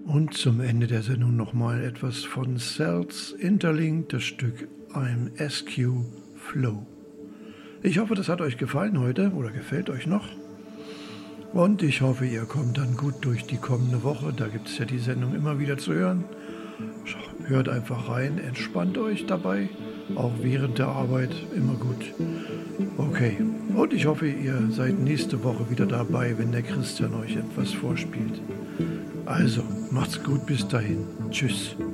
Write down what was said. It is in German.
Und zum Ende der Sendung nochmal etwas von Cells Interlink, das Stück I'm SQ Flow. Ich hoffe, das hat euch gefallen heute oder gefällt euch noch. Und ich hoffe, ihr kommt dann gut durch die kommende Woche. Da gibt es ja die Sendung immer wieder zu hören. Hört einfach rein, entspannt euch dabei. Auch während der Arbeit immer gut. Okay, und ich hoffe, ihr seid nächste Woche wieder dabei, wenn der Christian euch etwas vorspielt. Also, macht's gut, bis dahin. Tschüss.